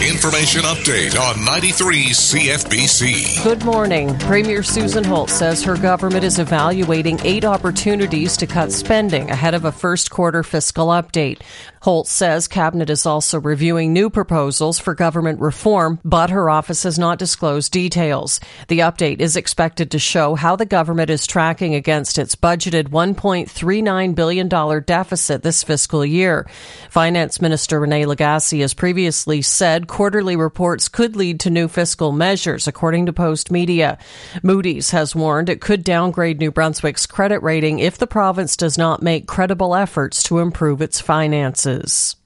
Information update on 93 CFBC. Good morning. Premier Susan Holt says her government is evaluating 8 opportunities to cut spending ahead of a first quarter fiscal update. Holt says Cabinet is also reviewing new proposals for government reform, but her office has not disclosed details. The update is expected to show how the government is tracking against its budgeted $1.39 billion deficit this fiscal year. Finance Minister Rene Lagacé has previously said quarterly reports could lead to new fiscal measures, according to Post Media. Moody's has warned it could downgrade New Brunswick's credit rating if the province does not make credible efforts to improve its finances.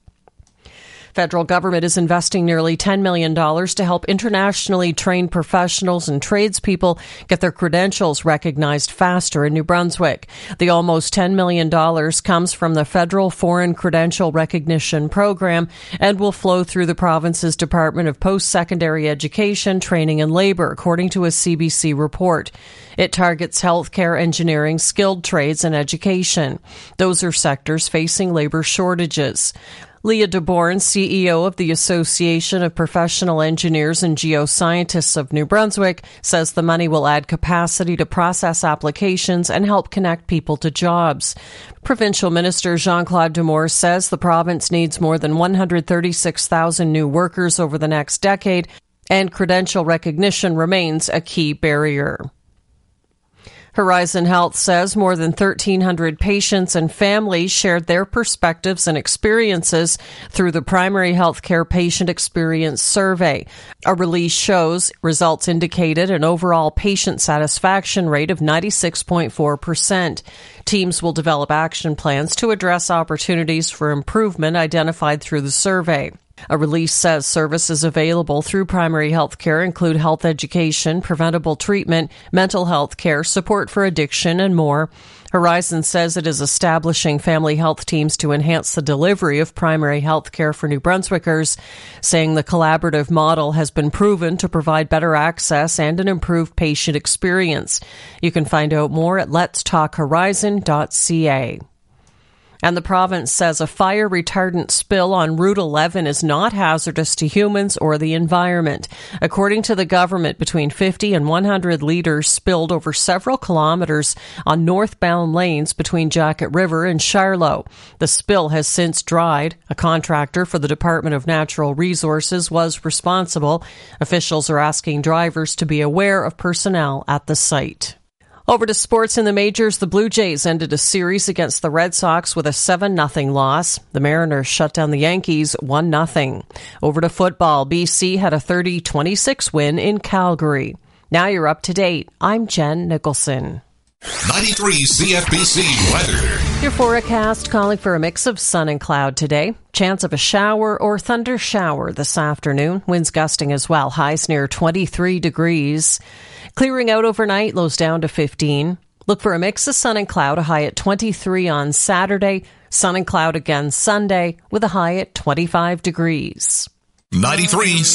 Federal government is investing nearly $10 million to help internationally trained professionals and tradespeople get their credentials recognized faster in New Brunswick. The almost $10 million comes from the Federal Foreign Credential Recognition Program and will flow through the province's Department of Post-Secondary Education, Training and Labor, according to a CBC report. It targets healthcare, engineering, skilled trades, and education. Those are sectors facing labor shortages. Leah DeBourne, CEO of the Association of Professional Engineers and Geoscientists of New Brunswick, says the money will add capacity to process applications and help connect people to jobs. Provincial Minister Jean-Claude Demore says the province needs more than 136,000 new workers over the next decade, and credential recognition remains a key barrier. Horizon Health says more than 1,300 patients and families shared their perspectives and experiences through the Primary Healthcare Patient Experience Survey. A release shows results indicated an overall patient satisfaction rate of 96.4%. Teams will develop action plans to address opportunities for improvement identified through the survey. A release says services available through primary health care include health education, preventable treatment, mental health care, support for addiction, and more. Horizon says it is establishing family health teams to enhance the delivery of primary health care for New Brunswickers, saying the collaborative model has been proven to provide better access and an improved patient experience. You can find out more at letstalkhorizon.ca. And the province says a fire retardant spill on Route 11 is not hazardous to humans or the environment. According to the government, between 50 and 100 litres spilled over several kilometres on northbound lanes between Jacket River and Charlotte. The spill has since dried. A contractor for the Department of Natural Resources was responsible. Officials are asking drivers to be aware of personnel at the site. Over to sports in the majors. The Blue Jays ended a series against the Red Sox with a 7-0 loss. The Mariners shut down the Yankees 1-0. Over to football. BC had a 30-26 win in Calgary. Now you're up to date. I'm Jen Nicholson. 93 CFBC weather. Your forecast calling for a mix of sun and cloud today. Chance of a shower or thunder shower this afternoon. Winds gusting as well. Highs near 23 degrees. Clearing out overnight, lows down to 15. Look for a mix of sun and cloud, a high at 23 on Saturday. Sun and cloud again Sunday with a high at 25 degrees. 93